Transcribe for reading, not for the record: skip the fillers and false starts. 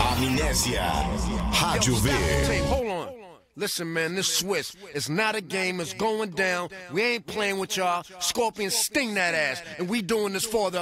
Amnésia. Rádio V. Hold on. Listen, man, this Swiss, it's not a game, it's going down. We ain't playing with y'all. Scorpion, sting that ass. And we doing this for the